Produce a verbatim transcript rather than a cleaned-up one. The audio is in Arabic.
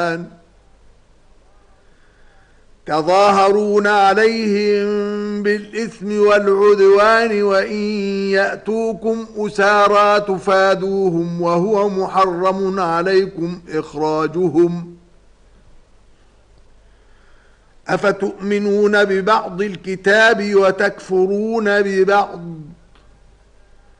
تظاهرون عليهم بالإثم والعدوان وإن يأتوكم أسارى تفادوهم وهو محرم عليكم إخراجهم أفتؤمنون ببعض الكتاب وتكفرون ببعض